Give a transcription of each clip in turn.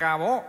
acabó.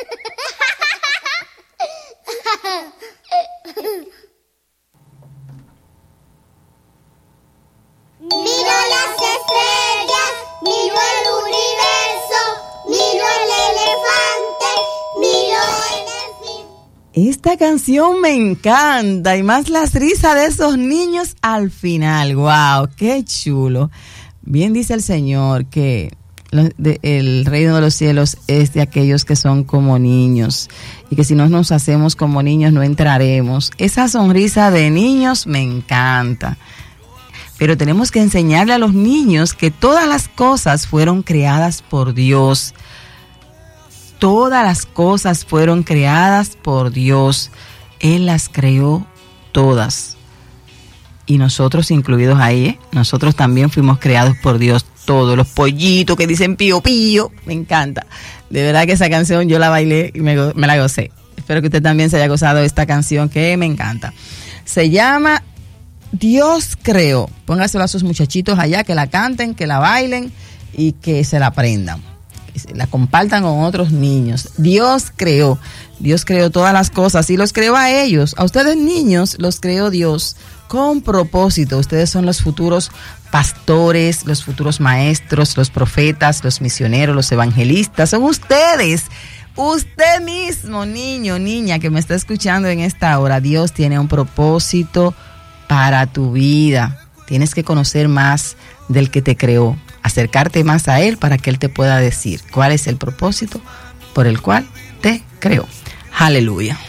Miro las estrellas, miro el universo, miro el elefante, miro el delfín. Esta canción me encanta, y más las risas de esos niños al final. ¡Wow! ¡Qué chulo! Bien dice el Señor que el reino de los cielos es de aquellos que son como niños, y que si no nos hacemos como niños no entraremos. Esa sonrisa de niños me encanta. Pero tenemos que enseñarle a los niños que todas las cosas fueron creadas por Dios. Todas las cosas fueron creadas por Dios. Él las creó todas. Y nosotros incluidos ahí, ¿eh? Nosotros también fuimos creados por Dios. Todos los pollitos que dicen pío pío. Me encanta. De verdad que esa canción yo la bailé y me la gocé. Espero que usted también se haya gozado de esta canción que me encanta. Se llama Dios creó. Póngaselo a sus muchachitos allá, que la canten, que la bailen y que se la aprendan. Que se la compartan con otros niños. Dios creó todas las cosas y los creó a ellos. A ustedes niños los creó Dios con propósito. Ustedes son los futuros pastores, los futuros maestros, los profetas, los misioneros, los evangelistas. Son ustedes. Usted mismo, niño, niña, que me está escuchando en esta hora. Dios tiene un propósito para tu vida. Tienes que conocer más del que te creó, acercarte más a Él para que Él te pueda decir cuál es el propósito por el cual te creó. Aleluya.